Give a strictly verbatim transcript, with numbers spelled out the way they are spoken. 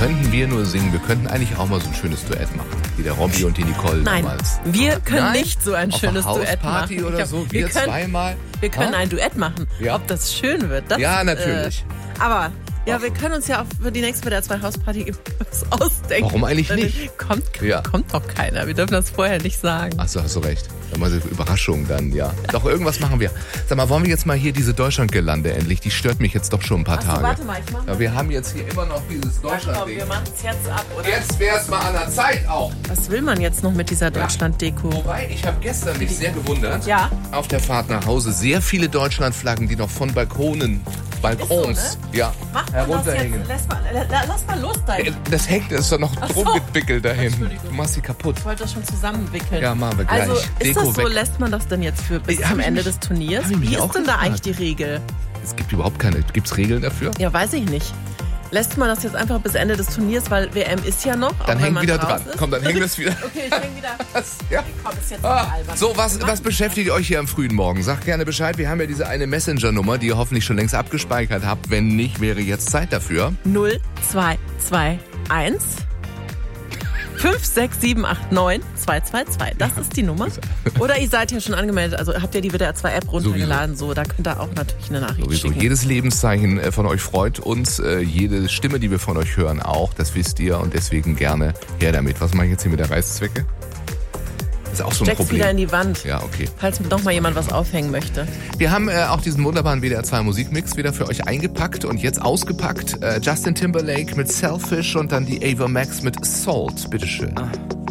könnten wir nur singen. Wir könnten eigentlich auch mal so ein schönes Duett machen. Wie der Robby und die Nicole Nein, damals. wir können Nein? nicht so ein Auf schönes einer Duett machen. Hausparty oder Ich hab- so, wir, wir können, zweimal. Wir können Ha? ein Duett machen. Ja. Ob das schön wird, das, Ja, natürlich. Äh, aber ja, Ach. wir können uns ja auch für die nächste W D R zwei Hausparty was ausdenken. Warum eigentlich Dann nicht? Kommt, Ja. kommt doch keiner. Wir dürfen das vorher nicht sagen. Achso, hast du recht. Dann mal so Überraschung dann, ja. Doch, irgendwas machen wir. Sag mal, wollen wir jetzt mal hier diese Deutschlandgelande endlich? Die stört mich jetzt doch schon ein paar Achso, Tage. warte mal, ich mach mal. Ja, wir haben jetzt hier immer noch dieses Ja, komm, Deutschland-Ding. wir machen es jetzt ab, oder? Jetzt wär's mal an der Zeit auch. Was will man jetzt noch mit dieser Deutschland-Deko? Wobei, ich habe gestern mich sehr gewundert. Ja. Auf der Fahrt nach Hause sehr viele Deutschlandflaggen, die noch von Balkonen, Balkons, Ist so, ja, Macht man das herunterhängen. jetzt? Lass mal, la- lass mal los da. Äh, Ich Das hängt, das ist doch noch Ach drum so. gewickelt dahin. Entschuldigung. Du machst sie kaputt. wollte das schon zusammenwickeln. Ja, machen wir gleich. Also ist Deko das so, weg. lässt man das denn jetzt für bis Ja, hab zum ich Ende mich- des Turniers? hab ich mich Wie auch ist denn da gefragt. eigentlich die Regel? Es gibt überhaupt keine, gibt's Regeln dafür? Ja, weiß ich nicht. Lässt man das jetzt einfach bis Ende des Turniers, weil W M ist ja noch. auch Dann wenn hängt man wieder raus dran. Ist. Komm, dann hängt das wieder. Okay, ich häng wieder. Das, ja. Komm, ist jetzt Ah, albern. so, was, Wir was machen- beschäftigt euch hier am frühen Morgen? Sagt gerne Bescheid. Wir haben ja diese eine Messenger-Nummer, die ihr hoffentlich schon längst abgespeichert habt. Wenn nicht, wäre jetzt Zeit dafür. null zwei zwei eins fünf sechs sieben acht neun zwei zwei zwei. Das ist die Nummer. Oder ihr seid ja schon angemeldet, also habt ihr die W D R zwei App runtergeladen, so, da könnt ihr auch natürlich eine Nachricht Sowieso. schicken. Jedes Lebenszeichen äh, von euch freut uns. Äh, Jede Stimme, die wir von euch hören, auch. Das wisst ihr. Und deswegen gerne her damit. Was mache ich jetzt hier mit der Reißzwecke? Das ist auch so ein Steck's Problem. wieder in die Wand, Ja, okay. falls noch mal jemand was aufhängen möchte. Wir haben äh, auch diesen wunderbaren W D R zwei Musikmix wieder für euch eingepackt und jetzt ausgepackt. Äh, Justin Timberlake mit Selfish und dann die Ava Max mit Salt. Bitteschön. Ah.